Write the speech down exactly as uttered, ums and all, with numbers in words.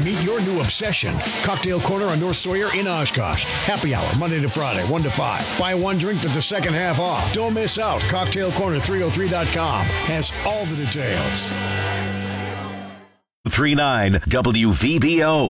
Meet your new obsession. Cocktail Corner on North Sawyer in Oshkosh. Happy hour, Monday to Friday, one to five. Buy one drink with the second half off. Don't miss out. cocktail corner three oh three dot com has all the details. three nine W V B O.